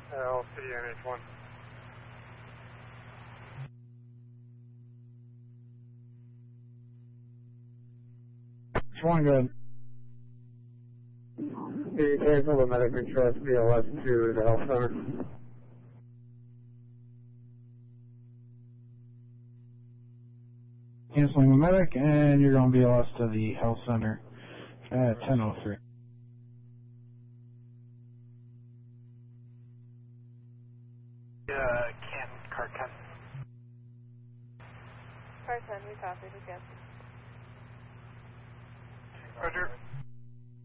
LC NH1. Which one good? The cancel the medic request BLS to the health center. Canceling the medic, and you're going to be lost to the health center at 10:03. Canton, car 10. Car 10, we copy, we cancel. Roger.